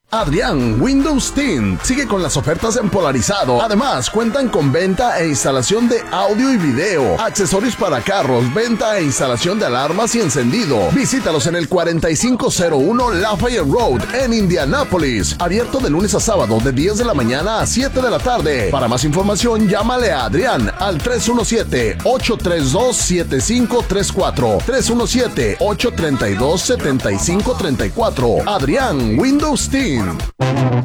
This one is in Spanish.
Adrián Windows Tint sigue con las ofertas en polarizado. Además, cuentan con venta e instalación de audio y video, accesorios para carros, venta e instalación de alarmas y encendido. Visítalos en el 4501 Lafayette Road en Indianápolis. Abierto de lunes a sábado de 10 de la mañana a 7 de la tarde. Para más información, llámale a Adrián al 317-832-7534. 317-832-7534. Adrián Windows Tint.